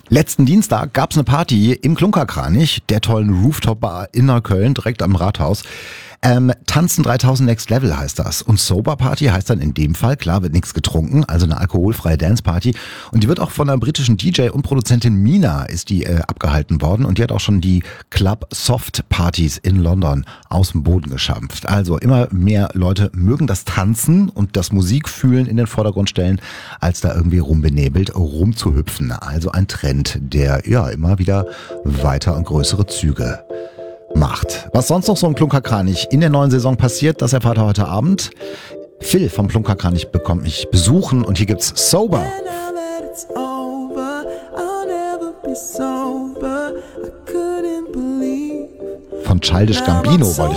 Letzten Dienstag gab's eine Party im Klunkerkranich, der tollen Rooftop-Bar in Neukölln, direkt am Rathaus. Tanzen 3000 Next Level heißt das. Und Sober Party heißt dann in dem Fall, klar, wird nichts getrunken, also eine alkoholfreie Dance-Party. Und die wird auch von einer britischen DJ und Produzentin Mina ist die abgehalten worden. Und die hat auch schon die Club Soft Partys in London aus dem Boden geschampft. Also immer mehr Leute mögen das Tanzen und das Musikfühlen in den Vordergrund stellen, als da irgendwie rumbenebelt rumzuhüpfen. Also ein Trend, der ja immer wieder weiter und größere Züge macht. Was sonst noch so im Klunkerkranich in der neuen Saison passiert, das erfahrt ihr heute Abend. Phil vom Klunkerkranich bekommt mich besuchen und hier gibt's Sober. Von Childish Gambino wollte ich